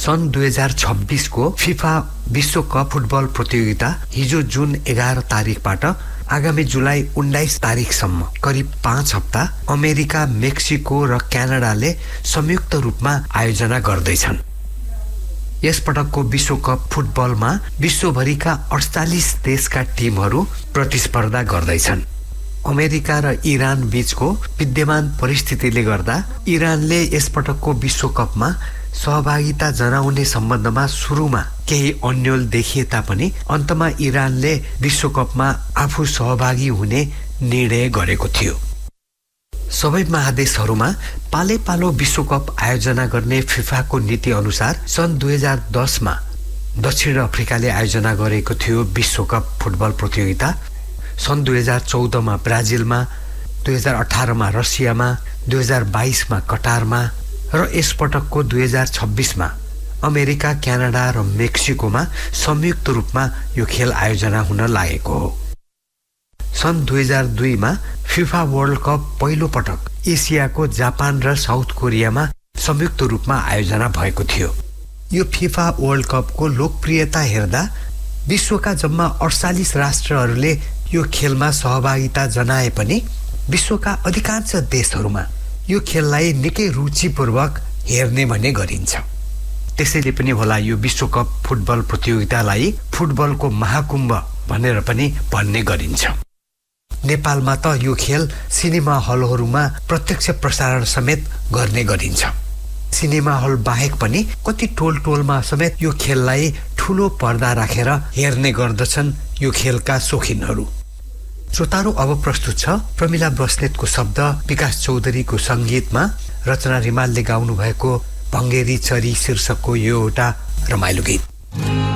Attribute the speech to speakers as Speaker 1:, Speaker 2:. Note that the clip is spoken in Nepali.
Speaker 1: सन् 2026 को फिफा विश्वकप फुटबल प्रतियोगिता हिजो जुन 11 तारिखबाट आगामी जुलाई 19 तारिखसम्म करिब 5 हप्ता अमेरिका, मेक्सिको र क्यानाडाले संयुक्त रूपमा आयोजना गर्दैछन्। यस पटकको विश्वकप फुटबलमा विश्वभरिका 48 देशका टिमहरू प्रतिस्पर्धा गर्दैछन्। अमेरिका र इरान बीचको विद्यमान परिस्थितिले गर्दा इरानले यस पटकको विश्वकपमा सहभागिता जनाउने सम्बन्धमा सुरुमा केही अन्यल देखिए तापनि अन्तमा इरानले विश्वकपमा आफू सहभागी हुने निर्णय गरेको थियो। सबै महादेशहरूमा पालो विश्वकप आयोजना गर्ने फिफाको नीति अनुसार सन् 2010 मा दक्षिण अफ्रिकाले आयोजना गरेको थियो विश्वकप फुटबल प्रतियोगिता। सन् 2014 मा ब्राजिलमा, 2018 मा रसियामा, 2022 मा कटारमा र यसपटकको 2026 मा अमेरिका, क्यानाडा र मेक्सिकोमा संयुक्त रूपमा यो खेल आयोजना हुन लागेको हो। सन् 2002 मा फिफा वर्ल्ड कप पहिलो पटक एसियाको जापान र साउथ कोरियामा संयुक्त रूपमा आयोजना भएको थियो। यो फिफा वर्ल्ड कपको लोकप्रियता हेर्दा विश्वका जम्मा 48 राष्ट्रहरूले यो खेलमा सहभागिता जनाए पनि विश्वका अधिकांश देशहरूमा यो खेललाई निकै रुचिपूर्वक हेर्ने भन्ने गरिन्छ। त्यसैले पनि होला यो विश्वकप फुटबल प्रतियोगितालाई फुटबलको महाकुम्भ भनेर पनि भन्ने गरिन्छ। नेपालमा त यो खेल सिनेमा हलहरूमा प्रत्यक्ष प्रसारण समेत गर्ने गरिन्छ। सिनेमा हल बाहेक पनि कति टोलमा समेत यो खेललाई ठूलो पर्दा राखेर हेर्ने गर्दछन् यो खेलका शौखिनहरू। श्रोताहरू, अब प्रस्तुत छ प्रमिला बस्नेतको शब्द, विकास चौधरीको संगीतमा रचना रिमालले गाउनु भएको भङ्गेरी चरी शीर्षकको यो एउटा रमाइलो गीत।